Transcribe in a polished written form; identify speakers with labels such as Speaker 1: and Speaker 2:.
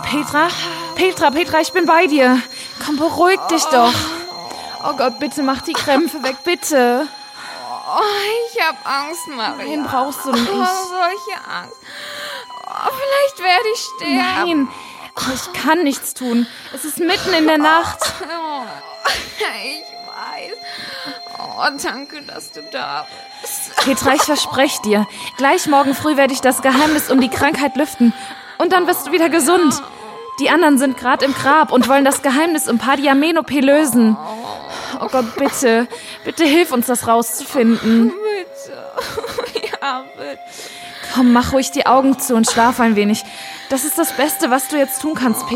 Speaker 1: Petra, ich bin bei dir. Komm, beruhig dich doch. Oh Gott, bitte mach die Krämpfe weg, bitte.
Speaker 2: Oh, ich hab Angst, Maria.
Speaker 1: Nein, brauchst du nicht.
Speaker 2: Oh, solche Angst. Oh, vielleicht werde ich sterben.
Speaker 1: Nein, ich kann nichts tun. Es ist mitten in der Nacht.
Speaker 2: Oh, ich weiß. Oh, danke, dass du da bist.
Speaker 1: Petra, ich verspreche dir, gleich morgen früh werde ich das Geheimnis um die Krankheit lüften. Und dann wirst du wieder gesund. Die anderen sind gerade im Grab und wollen das Geheimnis um Pardiamenope lösen. Oh Gott, bitte hilf uns, das rauszufinden.
Speaker 2: Bitte. Ja, bitte.
Speaker 1: Komm, mach ruhig die Augen zu und schlaf ein wenig. Das ist das Beste, was du jetzt tun kannst,